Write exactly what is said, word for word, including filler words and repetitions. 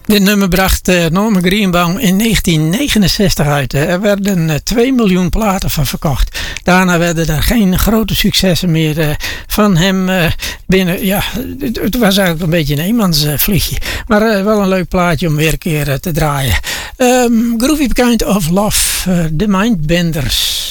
Dit nummer bracht uh, Norman Greenbaum in negentien negenenzestig uit. Er werden uh, twee miljoen platen van verkocht. Daarna werden er geen grote successen meer uh, van hem uh, binnen. Ja, het, het was eigenlijk een beetje een eenmansvliegje. Uh, maar uh, wel een leuk plaatje om weer een keer uh, te draaien. Um, Groovy Kind of Love, uh, de Mindbenders.